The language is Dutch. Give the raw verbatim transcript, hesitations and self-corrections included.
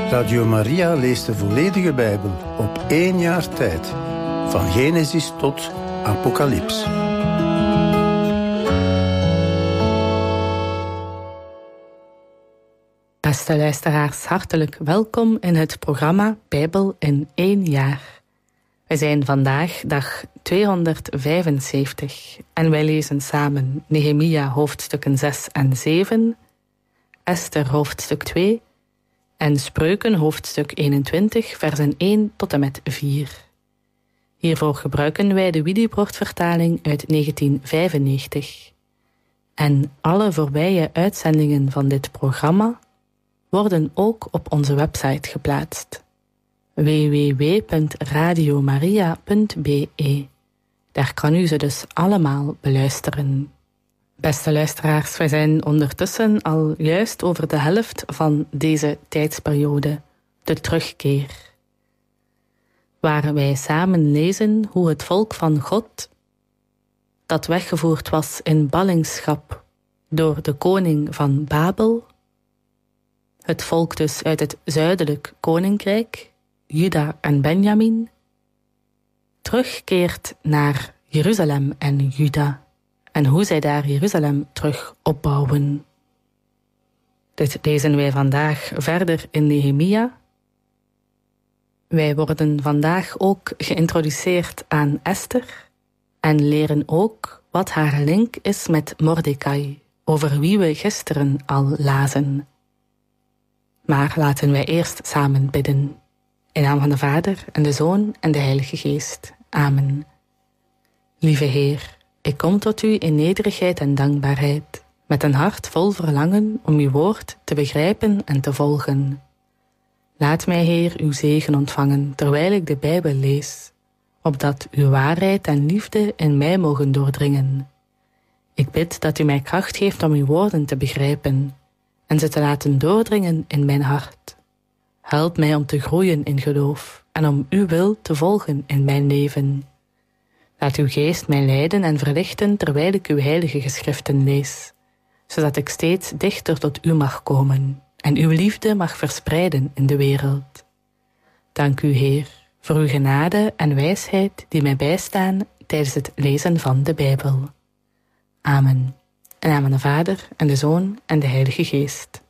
Radio Maria leest de volledige Bijbel op één jaar tijd. Van Genesis tot Apocalyps. Beste luisteraars, hartelijk welkom in het programma Bijbel in één jaar. We zijn vandaag dag tweehonderdvijfenzeventig en wij lezen samen Nehemia hoofdstukken zes en zeven, Esther hoofdstuk twee en Spreuken hoofdstuk eenentwintig, versen één tot en met vier. Hiervoor gebruiken wij de Willibrord-vertaling uit negentien vijfennegentig. En alle voorbije uitzendingen van dit programma worden ook op onze website geplaatst. w w w punt radiomaria punt b e. Daar kan u ze dus allemaal beluisteren. Beste luisteraars, wij zijn ondertussen al juist over de helft van deze tijdsperiode, de terugkeer. Waar wij samen lezen hoe het volk van God, dat weggevoerd was in ballingschap door de koning van Babel, het volk dus uit het zuidelijk koninkrijk, Juda en Benjamin, terugkeert naar Jeruzalem en Juda en hoe zij daar Jeruzalem terug opbouwen. Dit lezen wij vandaag verder in Nehemia. Wij worden vandaag ook geïntroduceerd aan Esther en leren ook wat haar link is met Mordechai, over wie we gisteren al lazen. Maar laten wij eerst samen bidden. In naam van de Vader en de Zoon en de Heilige Geest. Amen. Lieve Heer, ik kom tot u in nederigheid en dankbaarheid, met een hart vol verlangen om uw woord te begrijpen en te volgen. Laat mij, Heer, uw zegen ontvangen terwijl ik de Bijbel lees, opdat uw waarheid en liefde in mij mogen doordringen. Ik bid dat u mij kracht geeft om uw woorden te begrijpen en ze te laten doordringen in mijn hart. Help mij om te groeien in geloof en om uw wil te volgen in mijn leven. Laat uw geest mij leiden en verlichten terwijl ik uw heilige geschriften lees, zodat ik steeds dichter tot u mag komen en uw liefde mag verspreiden in de wereld. Dank u, Heer, voor uw genade en wijsheid die mij bijstaan tijdens het lezen van de Bijbel. Amen. In naam van de Vader en de Zoon en de Heilige Geest.